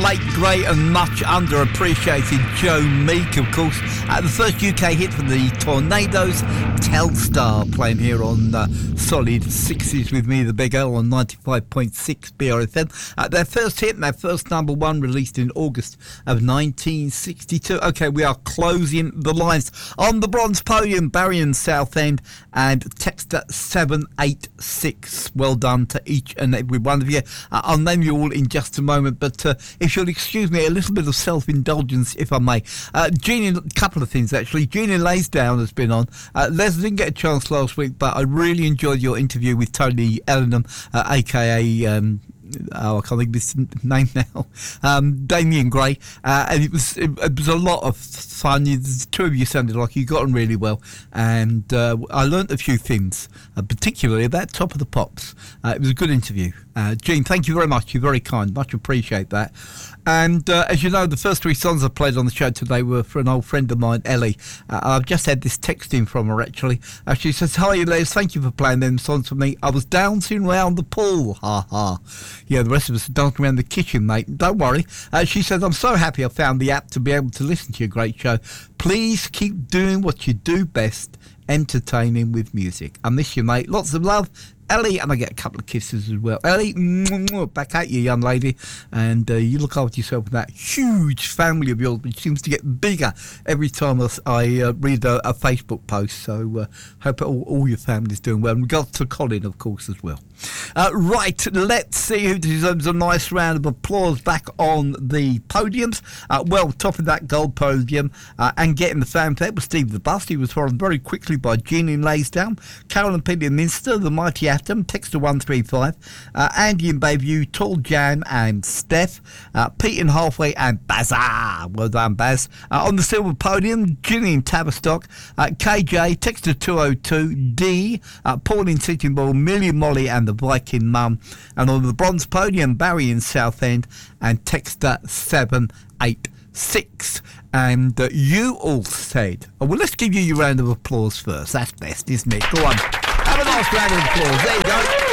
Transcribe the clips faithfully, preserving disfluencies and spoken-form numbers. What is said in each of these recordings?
late, great and much underappreciated Joe Meek, of course. Uh, the first U K hit from the Tornadoes, Telstar, playing here on uh, solid sixties with me, the Big L, on ninety-five point six B R F M. Uh, their first hit and their first number one, released in August of nineteen sixty-two. OK, we are closing the lines. On the bronze podium, Barry in Southend and Texter seven eight six. Well done to each and every one of you. Uh, I'll name you all in just a moment, but uh, if you'll excuse me, a little bit of self-indulgence, if I may. Uh, Jeannie, a couple of things actually. Jeannie Laysdown has been on. Uh, Les didn't get a chance last week, but I really enjoyed your interview with Tony Ellenham, uh, aka um, oh, I can't think of his name now, um, Damien Gray, uh, and it was it, it was a lot of fun. You, the two of you sounded like you got on really well, and uh, I learnt a few things, uh, particularly about Top of the Pops. Uh, it was a good interview. Uh, Gene, thank you very much. You're very kind. Much appreciate that. And uh, as you know, the first three songs I played on the show today were for an old friend of mine, Ellie. Uh, I've just had this text in from her, actually. Uh, she says, "Hi, Les, thank you for playing them songs for me. I was dancing around the pool. Ha ha. Yeah, the rest of us are dancing around the kitchen, mate. Don't worry." Uh, she says, "I'm so happy I found the app to be able to listen to your great show. Please keep doing what you do best, entertaining with music. I miss you, mate. Lots of love, Ellie," and I get a couple of kisses as well. Ellie, back at you, young lady, and uh, you look after yourself with that huge family of yours, which seems to get bigger every time I, I uh, read a, a Facebook post. So uh, hope all, all your family's doing well. And regards to Colin, of course, as well. Uh, right, let's see who deserves a nice round of applause back on the podiums. Uh, well, top of that gold podium uh, and getting the fanfare was Steve the Bust. He was followed very quickly by Jeannie Laysdown, Carol and Peter Minster, the Mighty Atom, Texter one three five, uh, Andy and Bayview, Tall Jam and Steph, uh, Pete and Halfway and Bazaar. Well done, Baz. Uh, on the silver podium, Ginny and Tavistock, uh, K J, Texter two oh two, D, uh, Paul in Sitting Bull, Millie Molly and the Viking Mum. And on the bronze podium, Barry in Southend and Texter seven eight six. And uh, you all said, oh, well, let's give you your round of applause first. That's best, isn't it? Go on. Have a nice round of applause. There you go.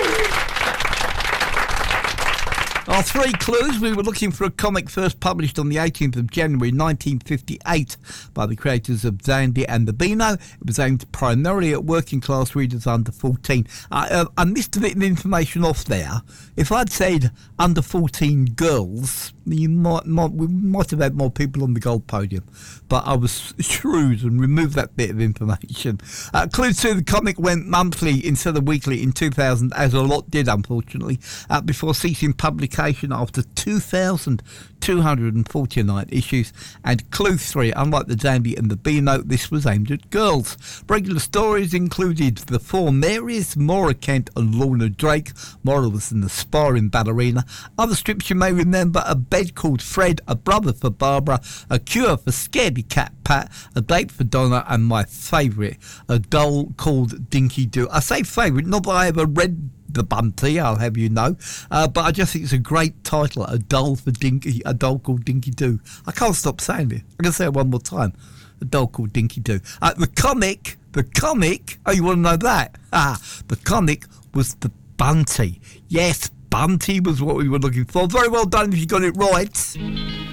Our three clues: we were looking for a comic first published on the eighteenth of January nineteen fifty-eight by the creators of Zandy and the Beano. It was aimed primarily at working class readers under fourteen. I, uh, I missed a bit of information off there. If I'd said under fourteen girls, you might, might we might have had more people on the gold podium, but I was shrewd and removed that bit of information. Uh, clue two: the comic went monthly instead of weekly in two thousand, as a lot did, unfortunately, uh, before ceasing publication after two thousand two hundred forty-nine issues. And clue three: unlike the Zandy and the Beano, this was aimed at girls. Regular stories included the four Marys, Maura Kent and Lorna Drake. Maura was an aspiring ballerina. Other strips you may remember: A Bed Called Fred, A Brother for Barbara, A Cure for Scaredy Cat Pat, A Date for Donna, and my favourite, A Doll Called Dinky Doo. I say favourite, not that I ever read the Bunty, I'll have you know, uh, but I just think it's a great title, A Doll for Dinky, A Doll Called Dinky Doo. I can't stop saying it. I'm going to say it one more time. A Doll Called Dinky Doo. Uh, the comic, the comic, oh, you want to know that? Ah, the comic was the Bunty. Yes, Bunty was what we were looking for. Very well done if you got it right.